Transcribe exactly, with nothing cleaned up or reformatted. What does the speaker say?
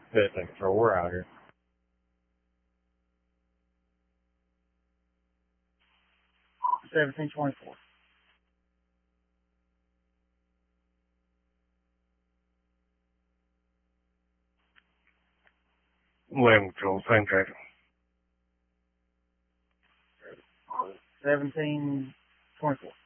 Fifth and control, we're out here. seventeen twenty-four. eleven control, same traffic. seventeen twenty-four.